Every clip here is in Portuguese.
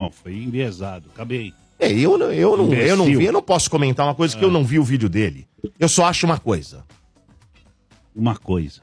Não, foi enviesado. Acabei. Eu não vi, eu não posso comentar uma coisa que eu não vi o vídeo dele. Eu só acho uma coisa. Uma coisa.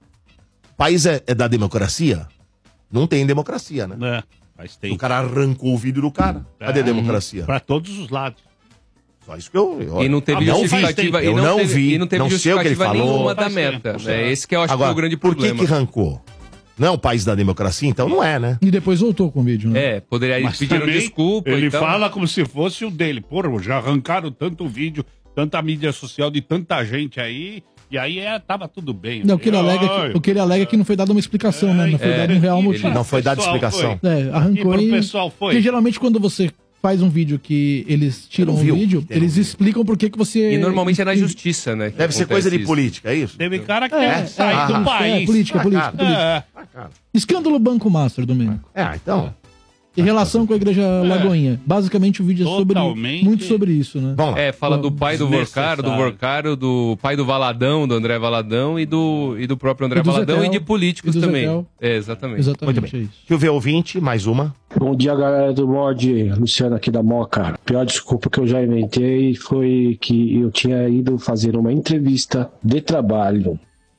O país é da democracia? Não tem democracia, né? Faz tempo. O cara arrancou o vídeo do cara. Cadê a democracia? Pra todos os lados. Só isso que eu E não teve justificativa. Eu não vi. E não teve não sei o que ele justificativa falou. nenhuma da meta. Né? Esse que eu acho que é o grande por problema. que arrancou? Não é o país da democracia? Então não é, né? E depois voltou com o vídeo, né? Poderia Mas pedir também desculpa. Ele então. fala como se fosse o dele. Porra, já arrancaram tanto vídeo, tanta mídia social de tanta gente aí. E aí tava tudo bem. Não, o que ele alega é que não foi dada uma explicação, né? Não foi dado um real motivo. Não foi dada explicação. Arrancou E pro e... pessoal foi? Porque geralmente quando você faz um vídeo que eles tiram um vídeo, eles explicam por que você... E normalmente é na justiça, né? Deve ser coisa de política, é isso? Teve cara que quer sair do país. Política. Escândalo Banco Master, Domênico. Então... Em relação com a Igreja Lagoinha. Basicamente o vídeo é muito sobre isso, né? Fala do pai do Vorcaro, do pai do Valadão, do André Valadão e do próprio André Valadão Zetel, e de políticos e do também. Zetel. Exatamente. Muito bem. Deixa eu ver o ouvinte, mais uma. Bom dia, galera do Mod. Luciano aqui da Moca. A pior desculpa que eu já inventei foi que eu tinha ido fazer uma entrevista de trabalho.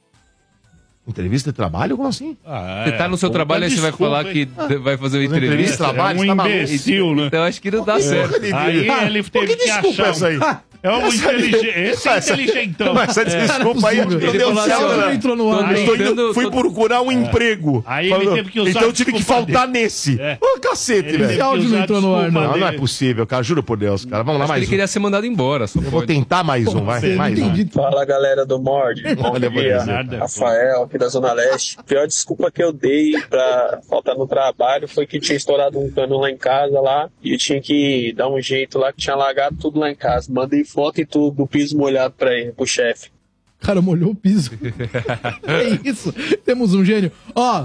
Entrevista de trabalho? Como assim? Você tá no seu trabalho e você vai falar que vai fazer uma entrevista? de trabalho, um você tá maluco? imbecil, né? Então acho que não dá certo. Aí ele teve que achar essa aí? É um esse é inteligentão. Essa desculpa aí, meu Deus do céu, entrou no ar. Fui procurar um emprego. Aí ele teve que usar então eu tive que faltar nesse. Ô, cacete, velho. Esse áudio não entrou no ar, não. Não é possível, cara. Juro por Deus, cara. Vamos lá, Acho que mais ele queria ser mandado embora. Eu vou tentar mais um, vai. Mais um. Fala, galera do Mord. Bom dia, Rafael, aqui da Zona Leste. A pior desculpa que eu dei pra faltar no trabalho foi que tinha estourado um cano lá em casa lá e eu tinha que dar um jeito lá, que tinha alagado tudo lá em casa. Mandei foto e tudo do piso molhado pra ele, pro chefe. Cara, molhou o piso. É isso. Temos um gênio.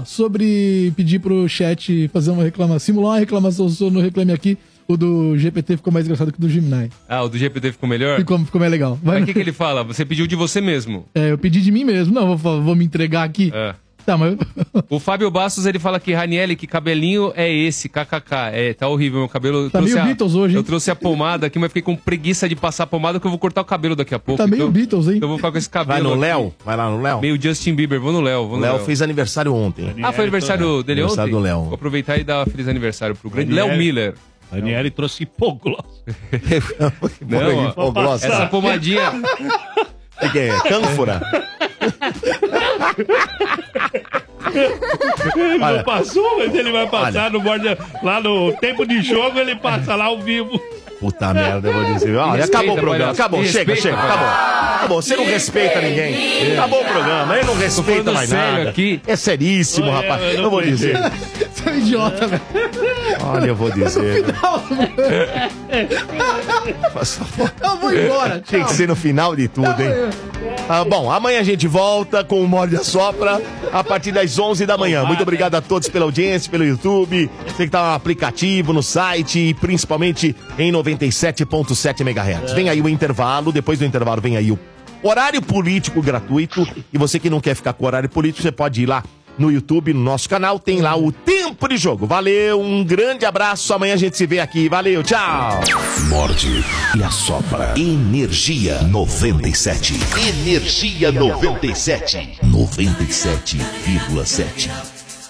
Sobre pedir pro chat fazer uma reclamação, simular uma reclamação no Reclame Aqui, o do GPT ficou mais engraçado que o do Gemini. O do GPT ficou melhor? Ficou mais legal. Mas o que ele fala? Você pediu de você mesmo. Eu pedi de mim mesmo. Não, vou me entregar aqui. Tá, mas... O Fábio Bastos, ele fala que, Ranieri, que cabelinho é esse? KKK. Tá horrível meu cabelo. Tá meio Beatles hoje, hein? Eu trouxe a pomada aqui, mas fiquei com preguiça de passar a pomada, que eu vou cortar o cabelo daqui a pouco. Tá meio Beatles, hein? Então eu vou ficar com esse cabelo. Vai no aqui. Léo? Vai lá no Léo? Meio Justin Bieber. Vou no Léo. O Léo fez aniversário ontem. Foi aniversário dele ontem? Aniversário do Léo. Vou aproveitar e dar feliz aniversário pro grande Léo Miller. Daniele trouxe hipogloss. Não, essa pomadinha... O que é? Cânfora? Ele não passou, mas ele vai passar no borde. Lá no tempo de jogo, ele passa lá ao vivo. Puta merda, eu vou dizer. Olha, acabou o programa. Acabou, chega. Acabou. Você não respeita ninguém. Acabou o programa. Ele não respeita mais nada. Aqui. É seríssimo, rapaz. Eu vou dizer. Você é um idiota, velho. Olha, eu vou dizer. Eu vou embora. Tem que ser no final de tudo, hein? Bom, amanhã a gente volta com o Morde a Sopra a partir das 11 da manhã. Muito obrigado a todos pela audiência, pelo YouTube. Você que tá no aplicativo, no site e principalmente em 97.7 MHz. Vem aí o intervalo, depois do intervalo vem aí o horário político gratuito. E você que não quer ficar com o horário político, você pode ir lá no YouTube, no nosso canal, tem lá o Tempo de Jogo. Valeu, um grande abraço, amanhã a gente se vê aqui. Valeu, tchau! Morde e assopra. Energia 97. Energia 97. 97,7.